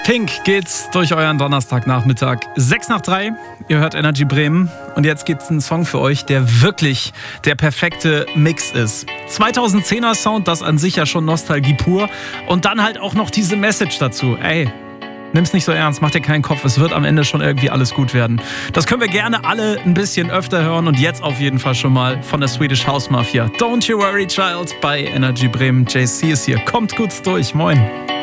Pink geht's durch euren Donnerstagnachmittag. 6 nach 3, ihr hört Energy Bremen. Und jetzt gibt's einen Song für euch, der wirklich der perfekte Mix ist. 2010er Sound, das an sich ja schon Nostalgie pur. Und dann halt auch noch diese Message dazu. Ey, nimm's nicht so ernst, mach dir keinen Kopf, es wird am Ende schon irgendwie alles gut werden. Das können wir gerne alle ein bisschen öfter hören und jetzt auf jeden Fall schon mal von der Swedish House Mafia. Don't You Worry Child bei Energy Bremen. JC ist hier, kommt kurz durch, moin.